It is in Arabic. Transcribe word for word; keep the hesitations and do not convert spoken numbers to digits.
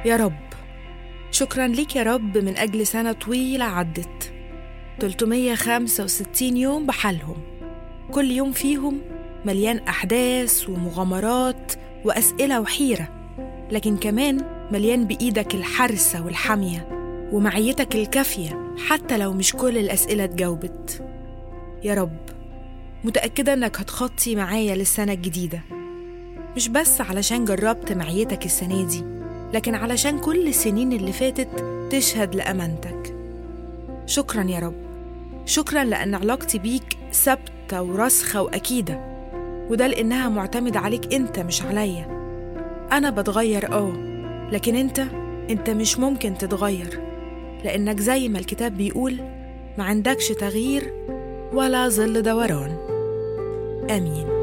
يا رب، شكراً ليك يا رب من أجل سنة طويلة عدت، ثلاثمية وخمسة وستين يوم بحالهم، كل يوم فيهم مليان أحداث ومغامرات وأسئلة وحيرة، لكن كمان مليان بإيدك الحرسة والحامية ومعيتك الكافية حتى لو مش كل الأسئلة اتجاوبت. يا رب، متأكدة أنك هتخطي معايا للسنة الجديدة، مش بس علشان جربت معيتك السنة دي، لكن علشان كل السنين اللي فاتت تشهد لأمانتك. شكراً يا رب، شكراً لأن علاقتي بيك ثابتة وراسخة وأكيدة، وده لأنها معتمد عليك أنت مش عليا. أنا بتغير آه لكن أنت أنت مش ممكن تتغير، لأنك زي ما الكتاب بيقول ما عندكش تغيير ولا ظل دوران. آمين.